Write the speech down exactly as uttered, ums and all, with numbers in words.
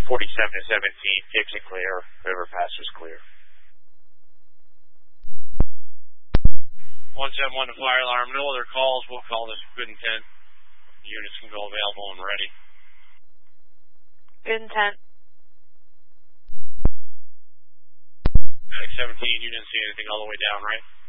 forty-seven to seventeen, Dixon clear, River Passers clear. one seven one to fire alarm, no other calls, we'll call this good intent. Units can go available and ready. Good intent. Attic seventeen, you didn't see anything all the way down, right?